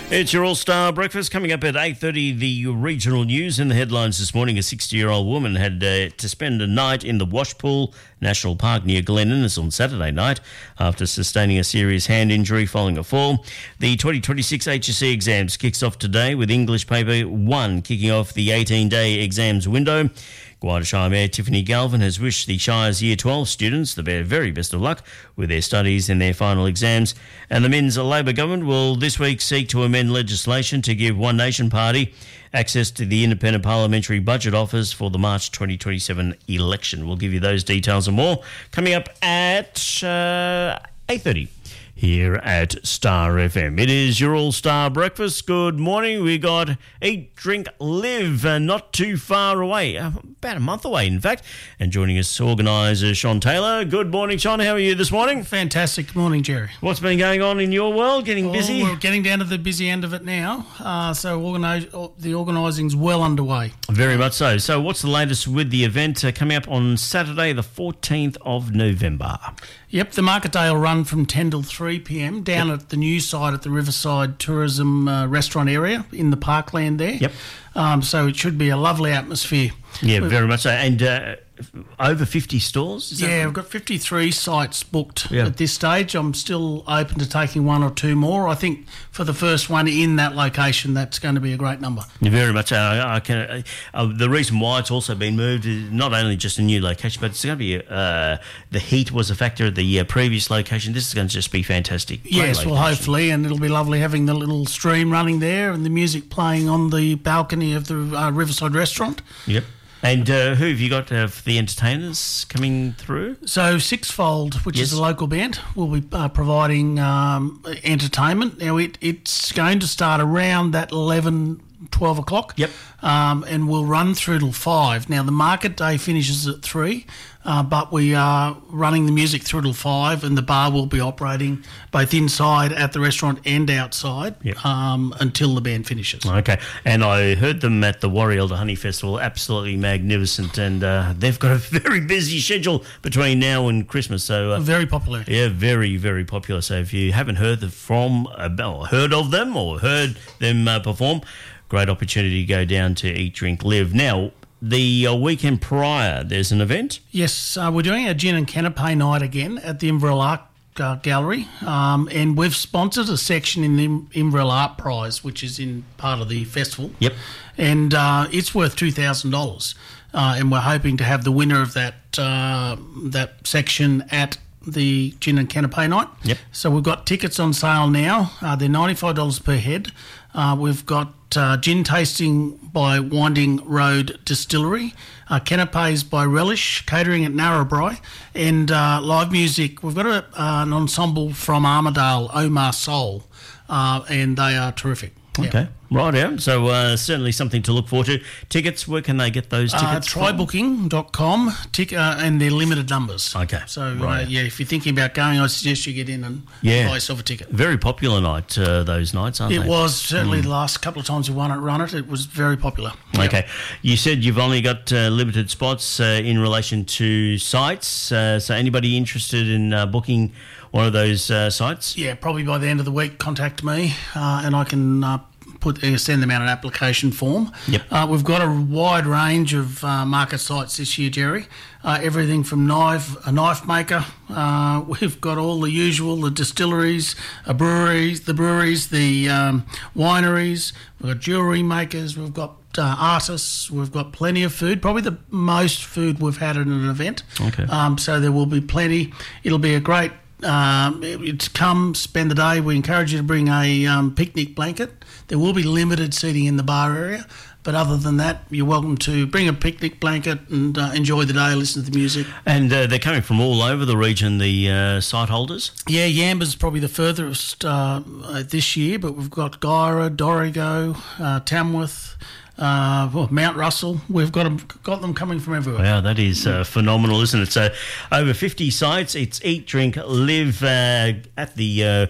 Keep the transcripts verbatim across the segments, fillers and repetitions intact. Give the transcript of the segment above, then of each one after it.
It's your All-Star Breakfast. Coming up at eight thirty, the regional news. In the headlines this morning, a sixty-year-old woman had uh, to spend a night in the Washpool National Park near Glen Innes on Saturday night after sustaining a serious hand injury following a fall. The twenty twenty-six H S C exams kicks off today with English Paper one kicking off the eighteen-day exams window. Gwydir Shire Mayor Tiffany Galvin has wished the Shire's Year twelve students the very best of luck with their studies and their final exams. And the Minns Labor government will this week seek to amend legislation to give One Nation Party access to the Independent Parliamentary Budget Office for the March twenty twenty-seven election. We'll give you those details and more coming up at uh, eight thirty. Here at Star F M. It is your All-Star Breakfast. Good morning. We got Eat, Drink, Live, uh, not too far away, uh, about a month away, in fact. And joining us, organiser Sean Taylor. Good morning, Sean. How are you this morning? Fantastic. Good morning, Jerry. What's been going on in your world? Getting oh, busy? We're getting down to the busy end of it now. Uh, so organise, the organising's well underway. Very much so. So what's the latest with the event uh, coming up on Saturday, the fourteenth of November? Yep, the market day will run from ten till three p.m. down yep. at the new site at the Riverside Tourism uh, Restaurant area in the parkland there. Yep. Um, so it should be a lovely atmosphere. Yeah, We've, very much so. And uh, over fifty stores? Is yeah, that we've got fifty-three sites booked yeah. at this stage. I'm still open to taking one or two more. I think for the first one in that location, that's going to be a great number. Yeah, very much so. I, I can, uh, the reason why it's also been moved is not only just a new location, but it's going to be uh, the heat was a factor at the uh, previous location. This is going to just be fantastic. Great yes, location. Well, hopefully, and it'll be lovely having the little stream running there and the music playing on the balcony of the uh, Riverside Restaurant. Yep. And uh, who have you got uh, for the entertainers coming through? So Sixfold, which yes. is a local band, will be uh, providing um, entertainment. Now, it, it's going to start around that eleven, twelve o'clock. Yep. Um, and we'll run through till five. Now, the market day finishes at three, uh, but we are running the music through till five, and the bar will be operating both inside at the restaurant and outside yep. um, until the band finishes. Okay. And I heard them at the Warrielda Honey Festival, absolutely magnificent, and uh, they've got a very busy schedule between now and Christmas. So uh, very popular. Yeah, very, very popular. So if you haven't heard the, from, uh, or heard of them or heard them uh, perform, great opportunity to go down to Eat, Drink, Live. Now, the uh, weekend prior, there's an event? Yes, uh, we're doing a gin and canapé night again at the Inverell Art uh, Gallery, um, and we've sponsored a section in the Inverell Art Prize, which is in part of the festival. Yep. And uh, it's worth two thousand dollars, uh, and we're hoping to have the winner of that uh, that section at the gin and canapé night. Yep. So we've got tickets on sale now. Uh, they're ninety-five dollars per head. Uh, we've got uh, gin tasting by Winding Road Distillery, uh, canapés by Relish, catering at Narrabri, and uh, live music. We've got a, uh, an ensemble from Armidale, Omar Soul, uh, and they are terrific. Okay, yeah. Right out. So uh, certainly something to look forward to. Tickets, where can they get those tickets? Uh, try booking dot com, tic- uh, and they're limited numbers. Okay. So, right. uh, yeah, if you're thinking about going, I suggest you get in and yeah. buy yourself a ticket. Very popular night, uh, those nights, aren't it they? It was. Certainly mm. the last couple of times we won it, run it, it was very popular. Okay. Yep. You said you've only got uh, limited spots uh, in relation to sites. Uh, so anybody interested in uh, booking one of those uh, sites? Yeah, probably by the end of the week, contact me uh, and I can uh, put uh, send them out an application form. Yep. Uh, we've got a wide range of uh, market sites this year, Jerry. Uh, everything from knife, a knife maker. Uh, we've got all the usual, the distilleries, uh, breweries, the breweries, the um, wineries. We've got jewellery makers. We've got uh, artists. We've got plenty of food. Probably the most food we've had at an event. Okay. Um, so there will be plenty. It'll be a great. Um, it's come spend the day. We encourage you to bring a um, picnic blanket. There will be limited seating in the bar area, but other than that, you're welcome to bring a picnic blanket and uh, enjoy the day, listen to the music. And uh, they're coming from all over the region, the uh, site holders? Yeah, Yamba's probably the furthest uh, this year, but we've got Guyra, Dorrigo, uh, Tamworth, Uh, well, Mount Russell. We've got them, got them coming from everywhere. Wow, that is uh, phenomenal, isn't it? So, over fifty sites. It's Eat, Drink, Live uh, at the uh,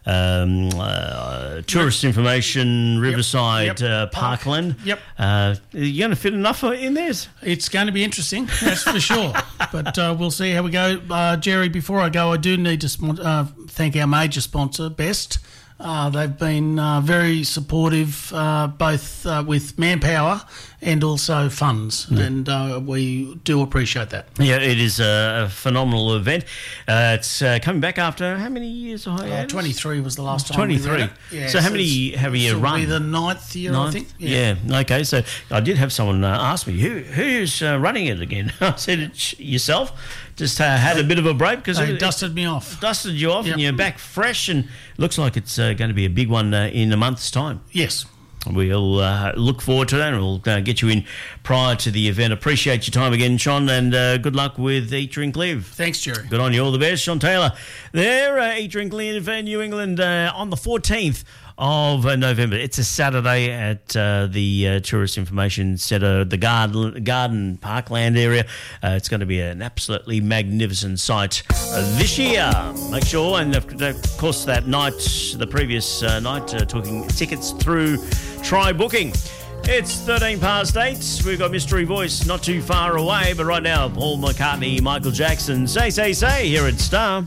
um, uh, Tourist Information Riverside yep, yep. Uh, Parkland. Yep. Uh, are you going to fit enough in there? It's going to be interesting, that's for sure. But uh, we'll see how we go. Uh, Jerry, before I go, I do need to spon- uh, thank our major sponsor, Best. Uh, they've been uh, very supportive, uh, both uh, with manpower and also funds, yeah. and uh, we do appreciate that. Yeah, it is a phenomenal event. Uh, it's uh, coming back after how many years? Uh, twenty-three was the last time. twenty-three. Yeah, so, how many have you run? This will be the ninth year, ninth? I think. Yeah. yeah. Okay. So I did have someone uh, ask me who who's uh, running it again. I said it's yourself. Just uh, had a bit of a break because they it dusted me off. Dusted you off, yep. and you're back fresh, and looks like it's uh, going to be a big one uh, in a month's time. Yes. We'll uh, look forward to that, and we'll uh, get you in prior to the event. Appreciate your time again, Sean, and uh, good luck with Eat, Drink, Live. Thanks, Jerry. Good on you. All the best. Sean Taylor there, uh, Eat, Drink, Live in New England uh, on the fourteenth of uh, November. It's a Saturday at uh, the uh, Tourist Information Centre, the Garden, Garden Parkland area. Uh, it's going to be an absolutely magnificent sight uh, this year. Make sure, and of, of course that night, the previous uh, night, uh, talking tickets through Try Booking. It's thirteen past eight. We've got Mystery Voice not too far away, but right now, Paul McCartney, Michael Jackson, Say, Say, Say here at Star.